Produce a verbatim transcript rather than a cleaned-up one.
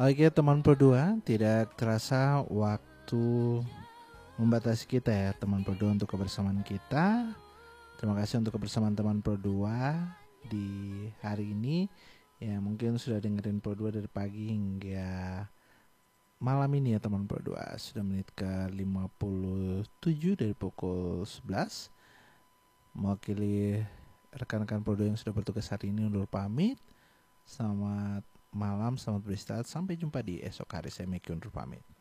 Oke teman Pro dua, tidak terasa waktu membatasi kita ya teman Pro dua untuk kebersamaan kita. Terima kasih untuk kebersamaan teman Pro dua di hari ini. Ya mungkin sudah dengerin Pro dua dari pagi hingga malam ini ya teman Pro dua. Sudah menit ke lima puluh tujuh dari pukul sebelas. Mewakili rekan-rekan Pro dua yang sudah bertugas hari ini undur pamit. Selamat malam, selamat beristirahat. Sampai jumpa di esok hari. Saya Meki undur pamit.